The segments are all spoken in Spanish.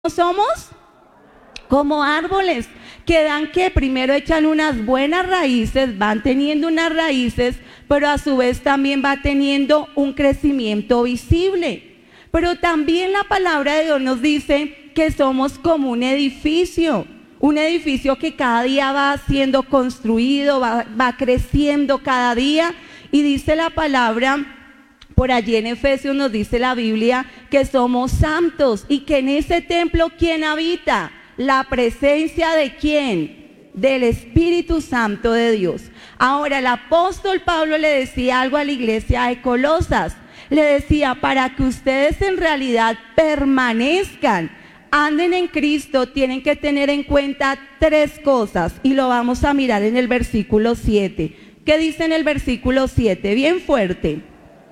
somos como árboles que dan que primero echan unas buenas raíces, van teniendo unas raíces, pero a su vez también va teniendo un crecimiento visible. Pero también la palabra de Dios nos dice que somos como un edificio que cada día va siendo construido, va creciendo cada día, y dice la palabra. Por allí en Efesios nos dice la Biblia que somos santos y que en ese templo, ¿quién habita? La presencia de ¿quién? Del Espíritu Santo de Dios. Ahora, el apóstol Pablo le decía algo a la iglesia de Colosas. Le decía, para que ustedes en realidad permanezcan, anden en Cristo, tienen que tener en cuenta tres cosas. Y lo vamos a mirar en el versículo 7. ¿Qué dice en el versículo 7? Bien fuerte.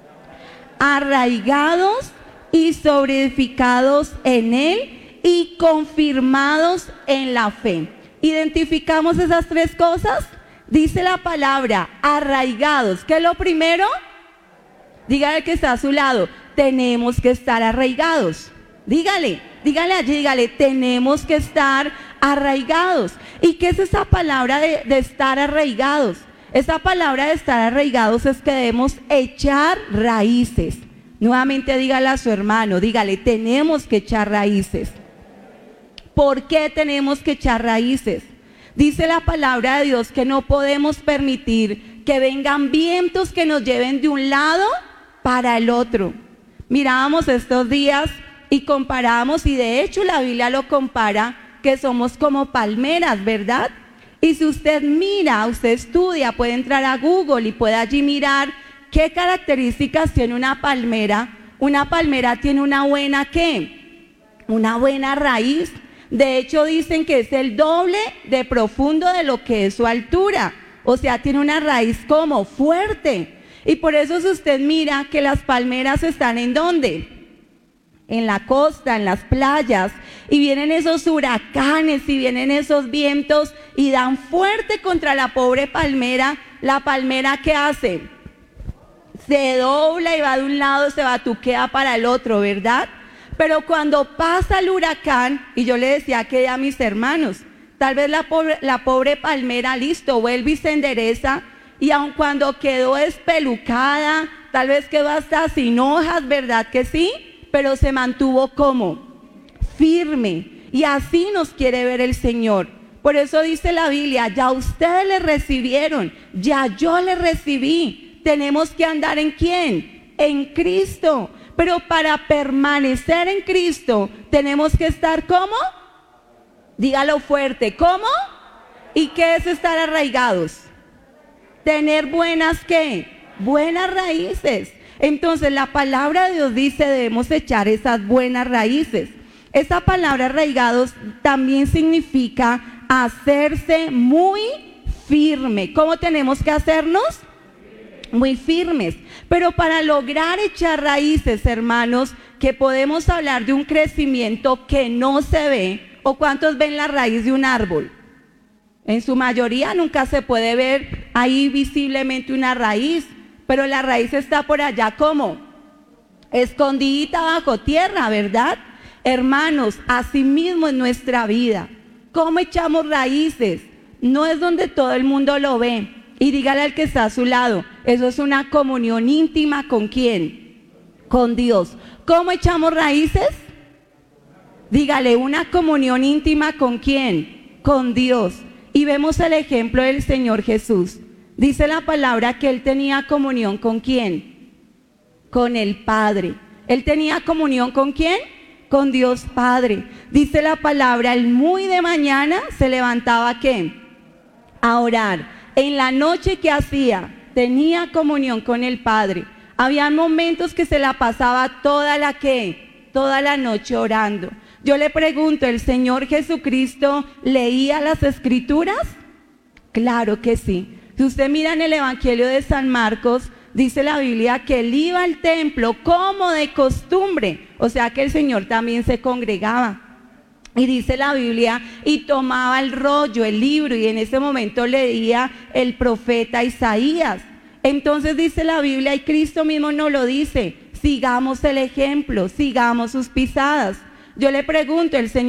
Arraigados y sobreedificados en Él y confirmados en la fe. ¿Identificamos esas tres cosas? Dice la palabra, arraigados. ¿Qué es lo primero? Dígale que está a su lado, tenemos que estar arraigados. Dígale allí, dígale, tenemos que estar arraigados. ¿Y qué es esa palabra de estar arraigados? Esa palabra de estar arraigados es que debemos echar raíces. Nuevamente dígale a su hermano, dígale, tenemos que echar raíces. ¿Por qué tenemos que echar raíces? Dice la palabra de Dios que no podemos permitir que vengan vientos que nos lleven de un lado para el otro. Mirábamos estos días y comparábamos, y de hecho la Biblia lo compara, que somos como palmeras, ¿verdad? Y si usted mira, usted estudia, puede entrar a Google y puede allí mirar qué características tiene una palmera. Una palmera tiene una buena ¿qué? Una buena raíz. De hecho dicen que es el doble de profundo de lo que es su altura. O sea, tiene una raíz como fuerte. Y por eso si usted mira que las palmeras están ¿en dónde? En la costa, en las playas, y vienen esos huracanes y vienen esos vientos y dan fuerte contra la pobre palmera. La palmera, ¿qué hace? Se dobla y va de un lado, se batuquea para el otro, ¿verdad? Pero cuando pasa el huracán, y yo le decía que a mis hermanos, tal vez la pobre palmera, listo, vuelve y se endereza, y aun cuando quedó espelucada, tal vez quedó hasta sin hojas, ¿verdad que sí? Pero se mantuvo como firme, y así nos quiere ver el Señor. Por eso dice la Biblia, ya ustedes le recibieron, ya yo le recibí. Tenemos que andar ¿en quién? En Cristo. Pero para permanecer en Cristo tenemos que estar ¿cómo? Dígalo fuerte, ¿cómo? ¿Y qué es estar arraigados? Tener buenas ¿qué? Buenas raíces. Entonces la palabra de Dios dice debemos echar esas buenas raíces. Esa palabra arraigados también significa hacerse muy firme. ¿Cómo tenemos que hacernos? Muy firmes. Pero para lograr echar raíces, hermanos, que podemos hablar de un crecimiento que no se ve. ¿O cuántos ven la raíz de un árbol? En su mayoría nunca se puede ver ahí visiblemente una raíz. Pero la raíz está por allá, ¿cómo? Escondidita bajo tierra, ¿verdad? Hermanos, así mismo en nuestra vida. ¿Cómo echamos raíces? No es donde todo el mundo lo ve. Y dígale al que está a su lado, eso es una comunión íntima ¿con quién? Con Dios. ¿Cómo echamos raíces? Dígale, una comunión íntima ¿con quién? Con Dios. Y vemos el ejemplo del Señor Jesús. Dice la palabra que Él tenía comunión ¿con quién? Con el Padre. ¿Él tenía comunión con quién? Con Dios Padre. Dice la palabra, Él muy de mañana se levantaba ¿qué? A orar. En la noche, ¿qué hacía? Tenía comunión con el Padre. Había momentos que se la pasaba toda la noche orando. Yo le pregunto, ¿el Señor Jesucristo leía las Escrituras? Claro que sí. Si usted mira en el Evangelio de San Marcos, dice la Biblia que Él iba al templo como de costumbre. O sea que el Señor también se congregaba. Y dice la Biblia, y tomaba el rollo, el libro, y en ese momento leía el profeta Isaías. Entonces dice la Biblia, y Cristo mismo nos lo dice, sigamos el ejemplo, sigamos sus pisadas. Yo le pregunto, el Señor